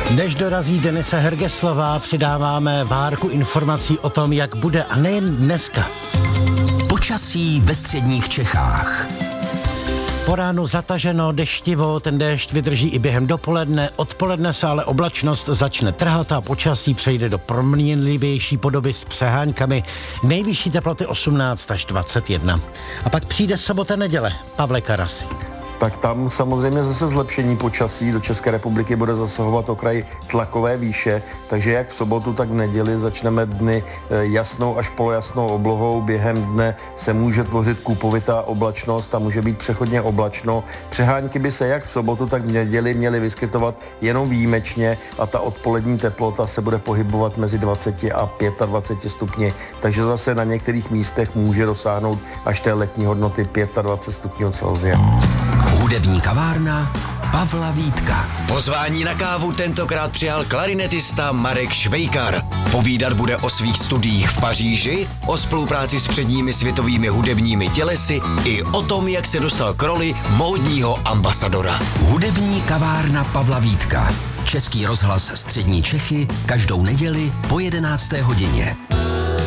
Než dorazí Denisa Hergeslová, přidáváme várku informací o tom, jak bude, a nejen dneska. Počasí ve středních Čechách. Po ránu zataženo, deštivo, ten déšť vydrží i během dopoledne, odpoledne se ale oblačnost začne trhat a počasí přejde do proměnlivější podoby s přeháňkami. Nejvyšší teploty 18 až 21. A pak přijde sobota, neděle. Pavle Karasi. Tak tam samozřejmě zase zlepšení počasí. Do České republiky bude zasahovat okraj tlakové výše, takže jak v sobotu, tak v neděli začneme dny jasnou až polojasnou oblohou. Během dne se může tvořit kůpovitá oblačnost a může být přechodně oblačno. Přehánky by se jak v sobotu, tak v neděli měly vyskytovat jenom výjimečně a ta odpolední teplota se bude pohybovat mezi 20 a 25 stupni, takže zase na některých místech může dosáhnout až té letní hodnoty 25 stupňů Celsia. Hudební kavárna Pavla Vítka. Pozvání na kávu tentokrát přijal klarinetista Marek Švejkar. Povídat bude o svých studiích v Paříži, o spolupráci s předními světovými hudebními tělesy i o tom, jak se dostal k roli módního ambasadora. Hudební kavárna Pavla Vítka. Český rozhlas Střední Čechy každou neděli po 11. hodině.